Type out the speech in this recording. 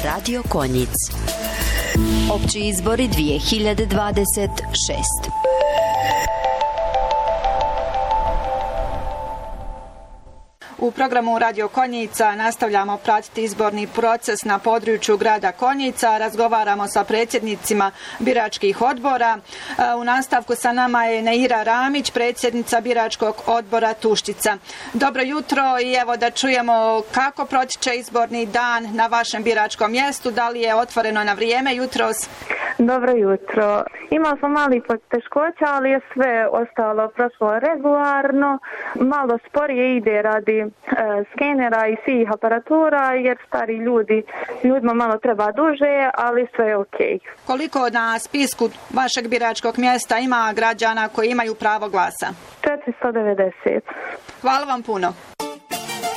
Radio Konjic. Opći izbori 2026. U programu Radio Konjica nastavljamo pratiti izborni proces na području grada Konjica. Razgovaramo sa predsjednicima biračkih odbora. U nastavku sa nama je Neira Ramić, predsjednica biračkog odbora Tuštica. Dobro jutro i evo da čujemo kako protiče izborni dan na vašem biračkom mjestu. Da li je otvoreno na vrijeme jutros? Dobro jutro. Imali smo mali poteškoća, ali je sve ostalo prošlo regularno. Malo sporije ide radi skenera i svih aparatura, jer stari ljudima malo treba duže, ali sve je okej. Koliko na spisku vašeg biračkog mjesta ima građana koji imaju pravo glasa? 490. Hvala vam puno.